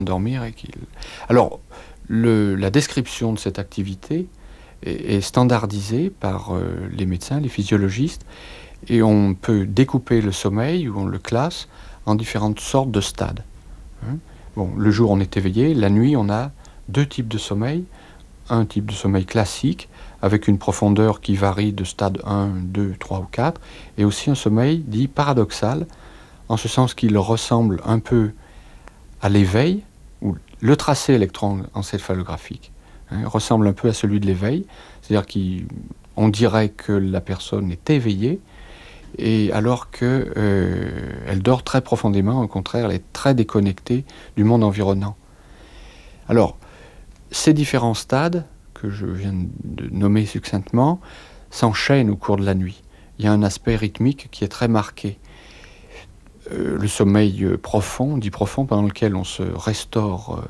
dormir et qu'il... Alors, la description de cette activité est standardisée par les médecins, les physiologistes, et on peut découper le sommeil, ou on le classe, en différentes sortes de stades. Bon, le jour, on est éveillé. La nuit, on a deux types de sommeil. Un type de sommeil classique, avec une profondeur qui varie de stade 1, 2, 3 ou 4, et aussi un sommeil dit paradoxal, en ce sens qu'il ressemble un peu à l'éveil, ou le tracé électroencéphalographique ressemble un peu à celui de l'éveil, c'est-à-dire qu'on dirait que la personne est éveillée, et alors qu'elle dort très profondément, au contraire, elle est très déconnectée du monde environnant. Alors, ces différents stades, que je viens de nommer succinctement, s'enchaînent au cours de la nuit. Il y a un aspect rythmique qui est très marqué. Le sommeil profond, dit profond, pendant lequel on se restaure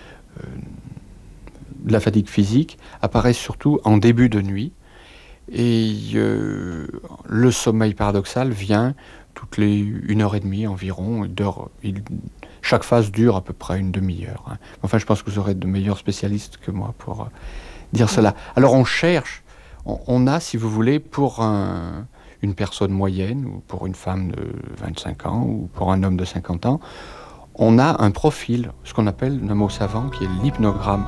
de la fatigue physique, apparaît surtout en début de nuit. Et le sommeil paradoxal vient toutes les 1h30 environ. Chaque phase dure à peu près une demi-heure. Enfin, je pense que vous aurez de meilleurs spécialistes que moi pour dire cela. Alors, on cherche, on a, si vous voulez, pour une personne moyenne, ou pour une femme de 25 ans, ou pour un homme de 50 ans, on a un profil, ce qu'on appelle d'un mot savant, qui est l'hypnogramme.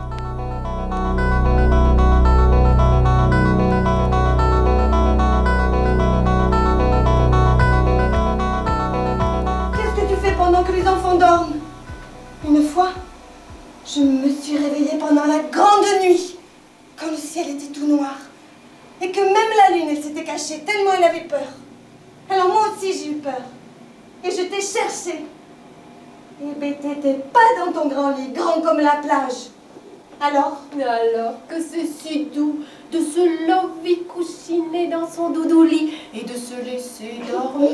Dorment. Une fois, je me suis réveillée pendant la grande nuit, quand le ciel était tout noir, et que même la lune, elle s'était cachée, tellement elle avait peur. Alors moi aussi, j'ai eu peur, et je t'ai cherché. Et ben, t'étais pas dans ton grand lit, grand comme la plage. Alors que c'est si doux de se lever couchiner dans son doudou-lit et de se laisser dormir.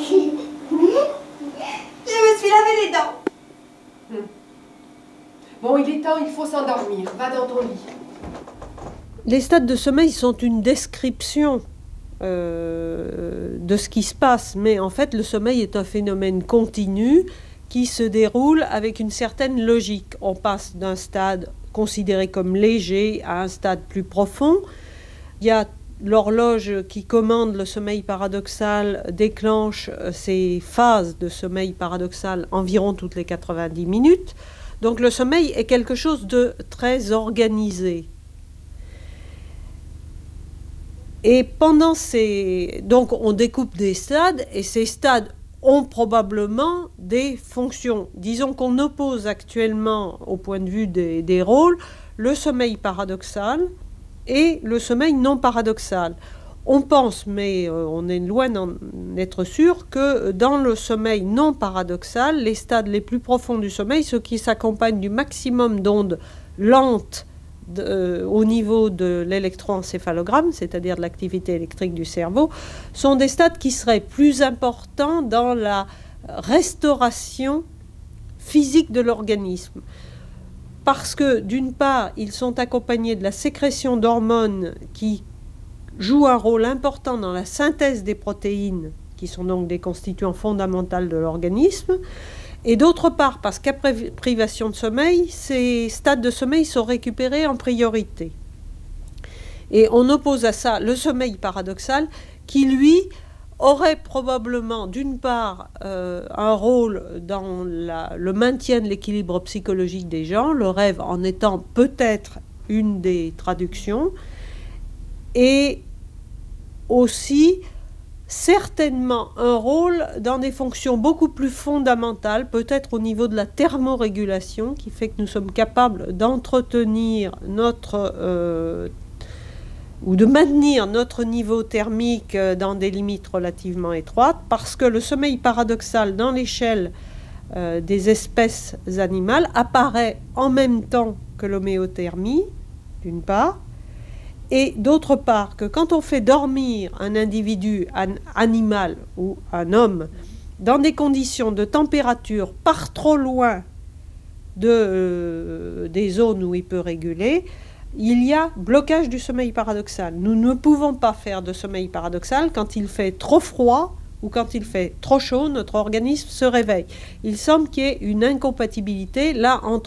Je me suis lavé les dents. Bon, il est temps, il faut s'endormir. Va dans ton lit. Les stades de sommeil sont une description de ce qui se passe, mais en fait, le sommeil est un phénomène continu qui se déroule avec une certaine logique. On passe d'un stade considéré comme léger à un stade plus profond. Il y a l'horloge qui commande le sommeil paradoxal déclenche ces phases de sommeil paradoxal environ toutes les 90 minutes. Donc le sommeil est quelque chose de très organisé. Et pendant donc on découpe des stades, et ces stades ont probablement des fonctions. Disons qu'on oppose actuellement, au point de vue des rôles, le sommeil paradoxal et le sommeil non paradoxal. On pense, mais on est loin d'en être sûr, que dans le sommeil non paradoxal, les stades les plus profonds du sommeil, ceux qui s'accompagnent du maximum d'ondes lentes au niveau de l'électroencéphalogramme, c'est-à-dire de l'activité électrique du cerveau, sont des stades qui seraient plus importants dans la restauration physique de l'organisme. Parce que, d'une part, ils sont accompagnés de la sécrétion d'hormones qui jouent un rôle important dans la synthèse des protéines, qui sont donc des constituants fondamentaux de l'organisme, et d'autre part, parce qu'après privation de sommeil, ces stades de sommeil sont récupérés en priorité. Et on oppose à ça le sommeil paradoxal, qui, lui, aurait probablement, d'une part, un rôle dans le maintien de l'équilibre psychologique des gens, le rêve en étant peut-être une des traductions, et aussi certainement un rôle dans des fonctions beaucoup plus fondamentales, peut-être au niveau de la thermorégulation, qui fait que nous sommes capables d'entretenir ou de maintenir notre niveau thermique dans des limites relativement étroites, parce que le sommeil paradoxal dans l'échelle des espèces animales apparaît en même temps que l'homéothermie, d'une part, et d'autre part que quand on fait dormir un individu, un animal ou un homme, dans des conditions de température par trop loin des zones où il peut réguler, il y a blocage du sommeil paradoxal. Nous ne pouvons pas faire de sommeil paradoxal quand il fait trop froid ou quand il fait trop chaud, notre organisme se réveille. Il semble qu'il y ait une incompatibilité là entre